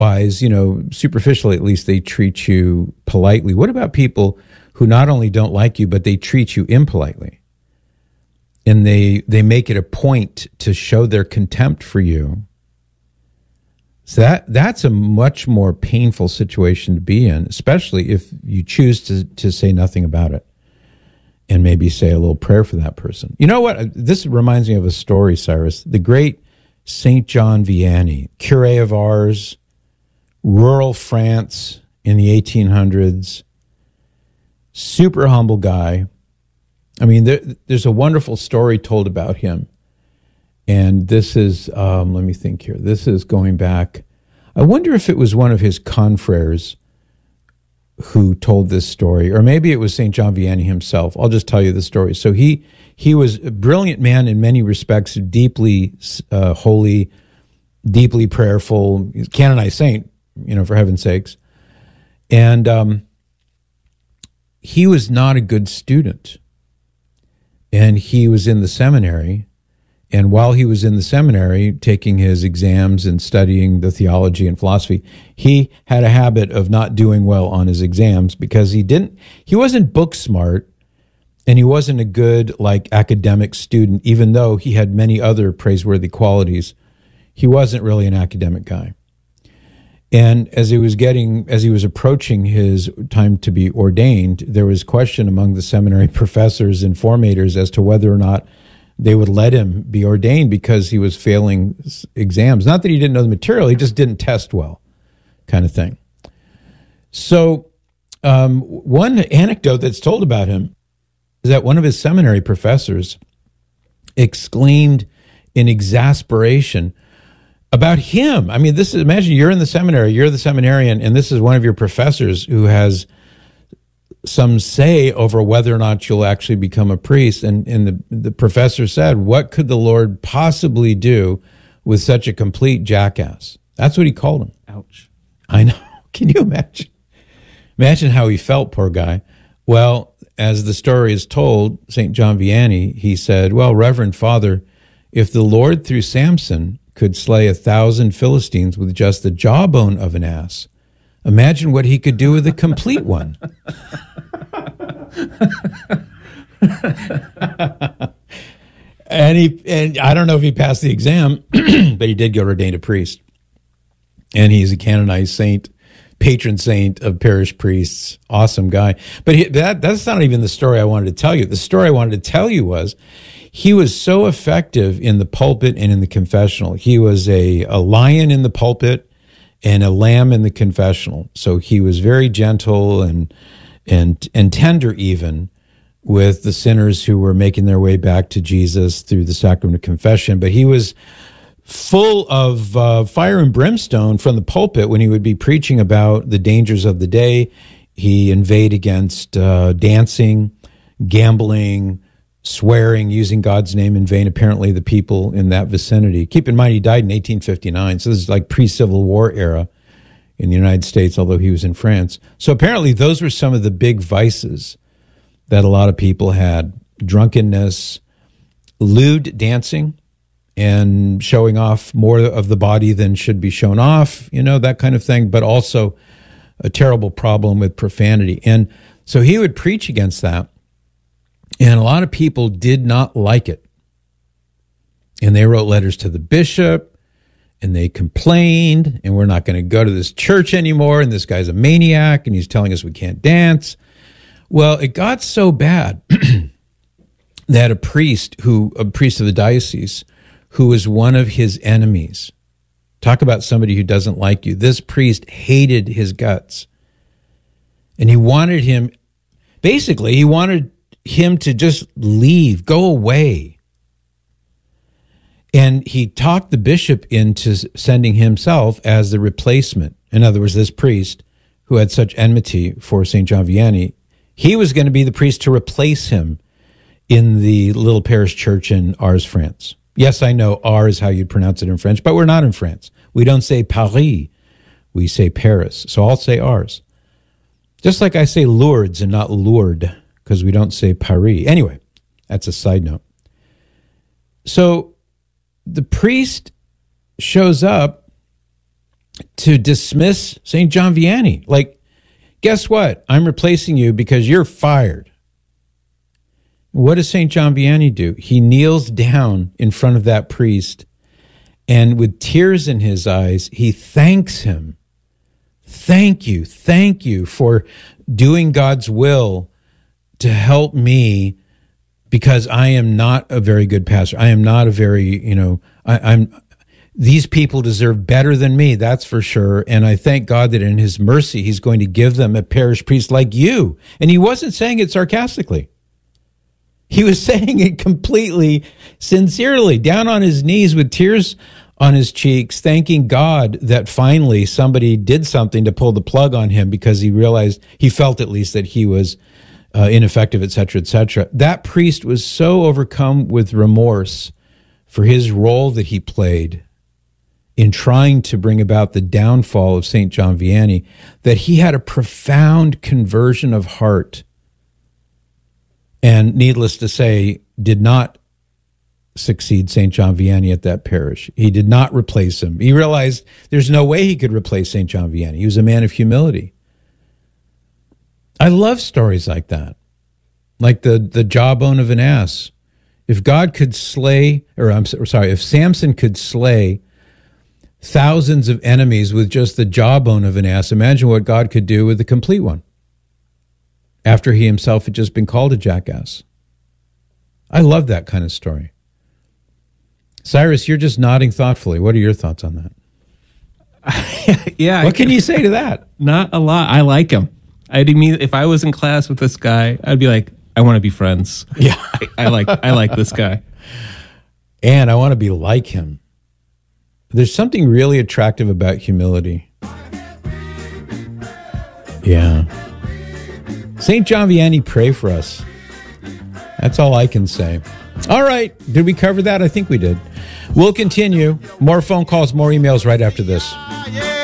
superficially at least, they treat you politely. What about people who not only don't like you, but they treat you impolitely? And they make it a point to show their contempt for you. So that's a much more painful situation to be in, especially if you choose to say nothing about it and maybe say a little prayer for that person. You know what? This reminds me of a story, Cyrus. The great Saint John Vianney, curé of Ars, rural France in the 1800s, super humble guy. I mean, there's a wonderful story told about him. And this is, let me think here. This is going back. I wonder if it was one of his confreres who told this story, or maybe it was St. John Vianney himself. I'll just tell you the story. So he was a brilliant man in many respects, deeply holy, deeply prayerful, canonized saint, for heaven's sakes. And he was not a good student. And he was in the seminary. And while he was in the seminary, taking his exams and studying the theology and philosophy, he had a habit of not doing well on his exams because he wasn't book smart, and he wasn't a good, academic student, even though he had many other praiseworthy qualities. He wasn't really an academic guy. And as he was approaching his time to be ordained, there was question among the seminary professors and formators as to whether or not they would let him be ordained because he was failing exams. Not that he didn't know the material, he just didn't test well, kind of thing. So one anecdote that's told about him is that one of his seminary professors exclaimed in exasperation about him. I mean, imagine you're in the seminary, you're the seminarian, and this is one of your professors who has some say over whether or not you'll actually become a priest. And the professor said, what could the Lord possibly do with such a complete jackass? That's what he called him. Ouch. I know. Can you imagine? Imagine how he felt, poor guy. Well, as the story is told, St. John Vianney, he said, well, Reverend Father, if the Lord through Samson could slay 1,000 Philistines with just the jawbone of an ass, imagine what he could do with a complete one. And I don't know if he passed the exam, but he did get ordained a priest. And he's a canonized saint, patron saint of parish priests. Awesome guy. But that's not even the story I wanted to tell you. The story I wanted to tell you was he was so effective in the pulpit and in the confessional. He was a lion in the pulpit and a lamb in the confessional. So he was very gentle and tender even with the sinners who were making their way back to Jesus through the sacrament of confession. But he was full of fire and brimstone from the pulpit when he would be preaching about the dangers of the day. He inveighed against dancing, gambling, swearing, using God's name in vain, apparently the people in that vicinity. Keep in mind, he died in 1859, so this is like pre-Civil War era in the United States, although he was in France. So apparently those were some of the big vices that a lot of people had: drunkenness, lewd dancing, and showing off more of the body than should be shown off, that kind of thing, but also a terrible problem with profanity. And so he would preach against that, and a lot of people did not like it. And they wrote letters to the bishop, and they complained, and we're not going to go to this church anymore, and this guy's a maniac, and he's telling us we can't dance. Well, it got so bad that a priest of the diocese, who was one of his enemies, talk about somebody who doesn't like you, this priest hated his guts. And he wanted him to just leave, go away. And he talked the bishop into sending himself as the replacement. In other words, this priest who had such enmity for St. John Vianney, he was going to be the priest to replace him in the little parish church in Ars, France. Yes, I know Ars is how you'd pronounce it in French, but we're not in France. We don't say Paris, we say Paris. So I'll say Ars. Just like I say Lourdes and not Lourdes, because we don't say Paris. Anyway, that's a side note. So the priest shows up to dismiss St. John Vianney. Like, guess what? I'm replacing you because you're fired. What does St. John Vianney do? He kneels down in front of that priest, and with tears in his eyes, he thanks him. Thank you for doing God's will to help me, because I am not a very good pastor. I am not a very, these people deserve better than me, that's for sure. And I thank God that in his mercy, he's going to give them a parish priest like you. And he wasn't saying it sarcastically. He was saying it completely sincerely, down on his knees with tears on his cheeks, thanking God that finally somebody did something to pull the plug on him, because he realized, he felt at least, that he was ineffective, et cetera, et cetera. That priest was so overcome with remorse for his role that he played in trying to bring about the downfall of St. John Vianney that he had a profound conversion of heart, and needless to say, did not succeed St. John Vianney at that parish. He did not replace him. He realized there's no way he could replace St. John Vianney. He was a man of humility. I love stories like that, like the jawbone of an ass. If God could slay, if Samson could slay thousands of enemies with just the jawbone of an ass, imagine what God could do with the complete one, after he himself had just been called a jackass. I love that kind of story. Cyrus, you're just nodding thoughtfully. What are your thoughts on that? Yeah. What can you say to that? Not a lot. I like him. If I was in class with this guy, I'd be like, I want to be friends. Yeah. I like this guy. And I want to be like him. There's something really attractive about humility. Yeah. St. John Vianney, pray for us. That's all I can say. All right. Did we cover that? I think we did. We'll continue. More phone calls, more emails right after this.